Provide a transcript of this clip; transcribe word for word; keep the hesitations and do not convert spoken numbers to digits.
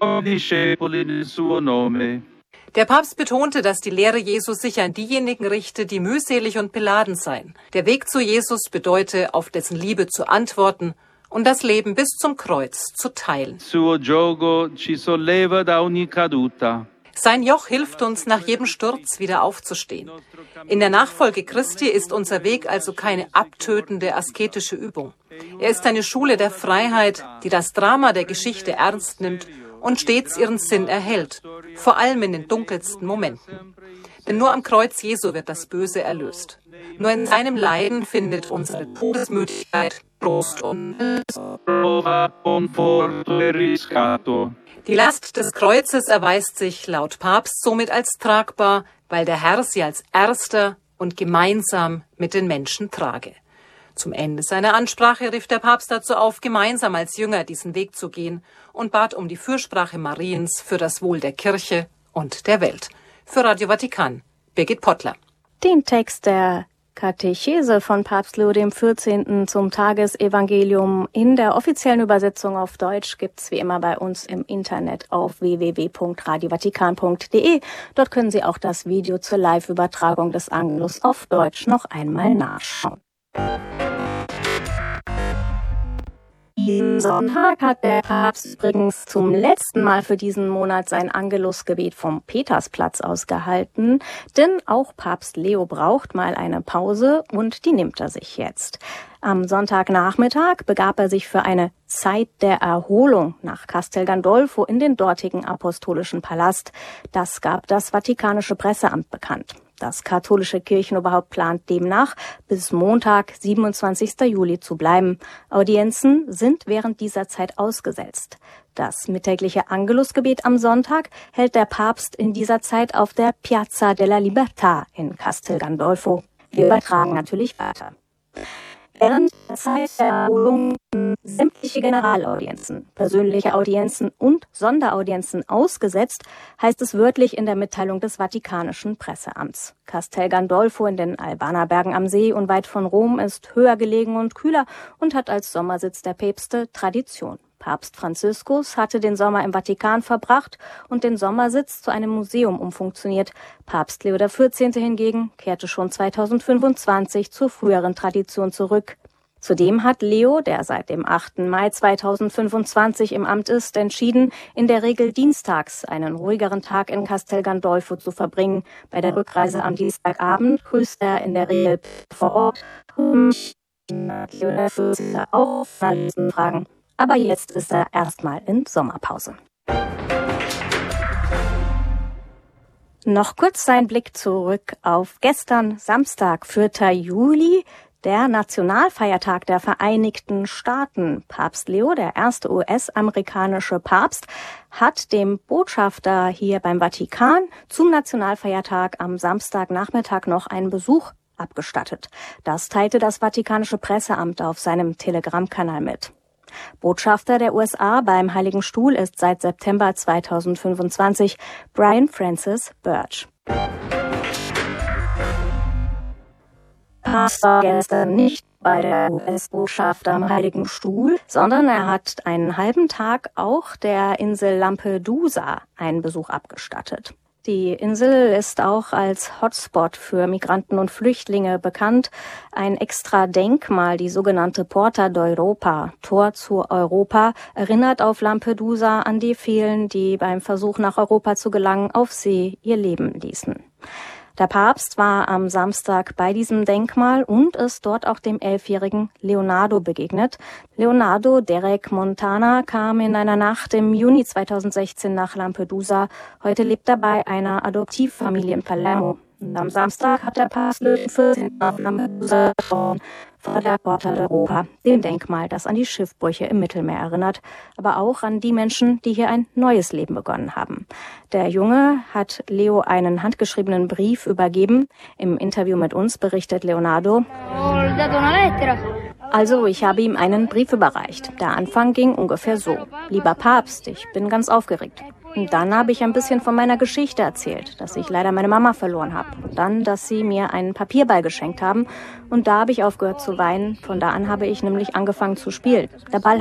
discepoli nel suo nome. Der Papst betonte, dass die Lehre Jesus sich an diejenigen richte, die mühselig und beladen seien. Der Weg zu Jesus bedeute, auf dessen Liebe zu antworten und das Leben bis zum Kreuz zu teilen. Suo giogo ci solleva da ogni caduta. Sein Joch hilft uns, nach jedem Sturz wieder aufzustehen. In der Nachfolge Christi ist unser Weg also keine abtötende asketische Übung. Er ist eine Schule der Freiheit, die das Drama der Geschichte ernst nimmt und stets ihren Sinn erhält, vor allem in den dunkelsten Momenten. Denn nur am Kreuz Jesu wird das Böse erlöst. Nur in seinem Leiden findet unsere Todesmüdigkeit Trost und die Last des Kreuzes erweist sich laut Papst somit als tragbar, weil der Herr sie als Erster und gemeinsam mit den Menschen trage. Zum Ende seiner Ansprache rief der Papst dazu auf, gemeinsam als Jünger diesen Weg zu gehen und bat um die Fürsprache Mariens für das Wohl der Kirche und der Welt. Für Radio Vatikan, Birgit Pottler. Den Text der Katechese von Papst Leo der vierzehnten. zum Tagesevangelium in der offiziellen Übersetzung auf Deutsch gibt's wie immer bei uns im Internet auf w w w punkt radio vatikan punkt d e. Dort können Sie auch das Video zur Live-Übertragung des Angelus auf Deutsch noch einmal nachschauen. Diesen Sonntag hat der Papst übrigens zum letzten Mal für diesen Monat sein Angelusgebet vom Petersplatz aus gehalten, denn auch Papst Leo braucht mal eine Pause und die nimmt er sich jetzt. Am Sonntagnachmittag begab er sich für eine Zeit der Erholung nach Castel Gandolfo in den dortigen apostolischen Palast. Das gab das Vatikanische Presseamt bekannt. Das katholische Kirchenoberhaupt plant demnach, bis Montag, siebenundzwanzigsten Juli zu bleiben. Audienzen sind während dieser Zeit ausgesetzt. Das mittägliche Angelusgebet am Sonntag hält der Papst in dieser Zeit auf der Piazza della Libertà in Castel Gandolfo. Wir übertragen natürlich weiter. Während der Zeit der Erholung sämtliche Generalaudienzen, persönliche Audienzen und Sonderaudienzen ausgesetzt, heißt es wörtlich in der Mitteilung des Vatikanischen Presseamts. Castel Gandolfo in den Albaner Bergen am See unweit von Rom ist höher gelegen und kühler und hat als Sommersitz der Päpste Tradition. Papst Franziskus hatte den Sommer im Vatikan verbracht und den Sommersitz zu einem Museum umfunktioniert. Papst Leo der vierzehnte. Hingegen kehrte schon zweitausendfünfundzwanzig zur früheren Tradition zurück. Zudem hat Leo, der seit dem achten Mai zweitausendfünfundzwanzig im Amt ist, entschieden, in der Regel dienstags einen ruhigeren Tag in Castel Gandolfo zu verbringen. Bei der Rückreise am Dienstagabend grüßt er in der Regel vor Ort und Leo der vierzehnte. auch Fragen. Aber jetzt ist er erstmal in Sommerpause. Noch kurz ein Blick zurück auf gestern, Samstag, vierten Juli, der Nationalfeiertag der Vereinigten Staaten. Papst Leo, der erste U S-amerikanische Papst, hat dem Botschafter hier beim Vatikan zum Nationalfeiertag am Samstagnachmittag noch einen Besuch abgestattet. Das teilte das Vatikanische Presseamt auf seinem Telegram-Kanal mit. Botschafter der U S A beim Heiligen Stuhl ist seit September zweitausendfünfundzwanzig Brian Francis Birch. Papst war gestern nicht bei der U S-Botschaft am Heiligen Stuhl, sondern er hat einen halben Tag auch der Insel Lampedusa einen Besuch abgestattet. Die Insel ist auch als Hotspot für Migranten und Flüchtlinge bekannt. Ein extra Denkmal, die sogenannte Porta d'Europa, Tor zu Europa, erinnert auf Lampedusa an die vielen, die beim Versuch nach Europa zu gelangen auf See ihr Leben ließen. Der Papst war am Samstag bei diesem Denkmal und ist dort auch dem elfjährigen Leonardo begegnet. Leonardo Derek Montana kam in einer Nacht im Juni zweitausendsechzehn nach Lampedusa. Heute lebt er bei einer Adoptivfamilie in Palermo. Und am Samstag hat der Papst Leo der vierzehnte. auf Lampedusa vor der Porta d'Europa, dem Denkmal, das an die Schiffbrüche im Mittelmeer erinnert, aber auch an die Menschen, die hier ein neues Leben begonnen haben. Der Junge hat Leo einen handgeschriebenen Brief übergeben. Im Interview mit uns berichtet Leonardo: Also, ich habe ihm einen Brief überreicht. Der Anfang ging ungefähr so: Lieber Papst, ich bin ganz aufgeregt. Und dann habe ich ein bisschen von meiner Geschichte erzählt, dass ich leider meine Mama verloren habe. Und dann, dass sie mir einen Papierball geschenkt haben. Und da habe ich aufgehört zu weinen. Von da an habe ich nämlich angefangen zu spielen. Der Ball